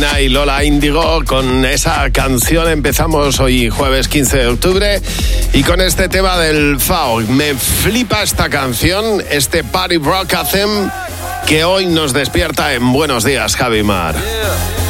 Y Lola Índigo, con esa canción empezamos hoy jueves 15 de octubre y con este tema del FAO. Me flipa esta canción, este Party Rock Anthem que hoy nos despierta en Buenos Días, Javi Mar.